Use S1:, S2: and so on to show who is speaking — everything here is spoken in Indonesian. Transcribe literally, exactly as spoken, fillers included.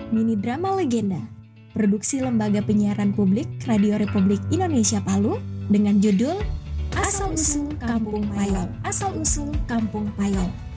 S1: Mini drama legenda, produksi Lembaga Penyiaran Publik Radio Republik Indonesia Palu dengan judul Asal Usul Kampung Payol. Asal Usul Kampung Payol.